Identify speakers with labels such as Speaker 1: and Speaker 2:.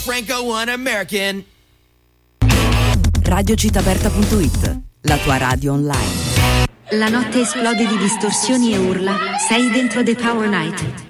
Speaker 1: Franco, one American.
Speaker 2: Radiocitaberta.it, la tua radio online.
Speaker 3: La notte esplode di distorsioni e urla. Sei dentro The Power Night.